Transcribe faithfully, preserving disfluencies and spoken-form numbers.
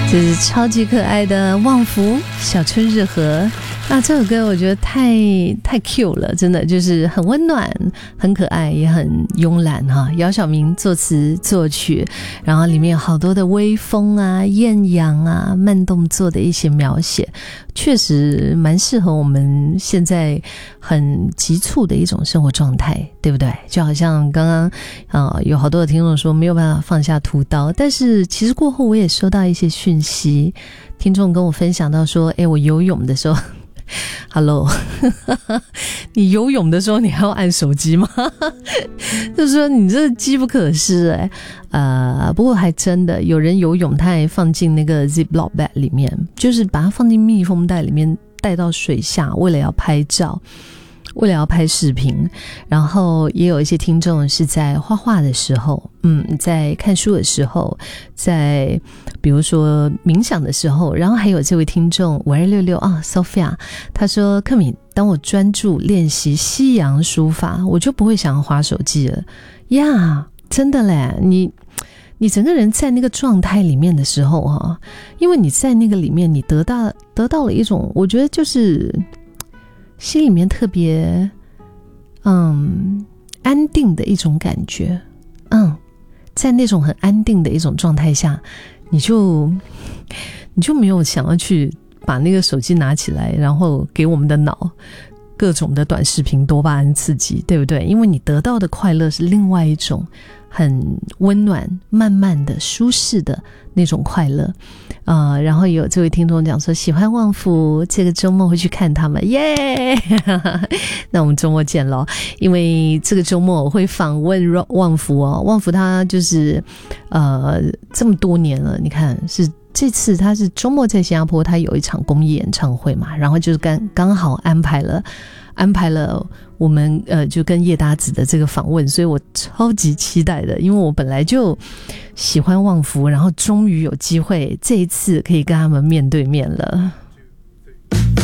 这是超级可爱的旺福小春日和。那这首歌我觉得太太 Q 了，真的就是很温暖很可爱也很慵懒哈。姚晓明作词作曲，然后里面有好多的微风啊艳阳啊慢动作的一些描写，确实蛮适合我们现在很急促的一种生活状态，对不对？就好像刚刚呃有好多的听众说没有办法放下屠刀，但是其实过后我也收到一些讯息，听众跟我分享到说，诶，我游泳的时候Hello 你游泳的时候你还要按手机吗？就是说你这机不可失哎、欸。呃，不过还真的有人游泳他还放进那个 Ziploc bag 里面，就是把它放进密封袋里面带到水下，为了要拍照，为了要拍视频。然后也有一些听众是在画画的时候，嗯，在看书的时候，在比如说冥想的时候。然后还有这位听众五二六六啊 Sophia， 她说克敏，当我专注练习西洋书法，我就不会想要滑手机了呀。真的嘞，你你整个人在那个状态里面的时候哈，因为你在那个里面你得到得到了一种，我觉得就是心里面特别嗯安定的一种感觉。嗯，在那种很安定的一种状态下，你就你就没有想要去把那个手机拿起来，然后给我们的脑各种的短视频多巴胺刺激，对不对？因为你得到的快乐是另外一种很温暖慢慢的舒适的那种快乐。呃，然后有这位听众讲说喜欢旺福，这个周末会去看他们，耶、yeah! 那我们周末见咯，因为这个周末我会访问旺福哦。旺福他就是呃这么多年了，你看是这次他是周末在新加坡，他有一场公益演唱会嘛，然后就是刚刚好安排了安排了我们呃就跟叶达子的这个访问，所以我超级期待的，因为我本来就喜欢旺福，然后终于有机会这一次可以跟他们面对面了。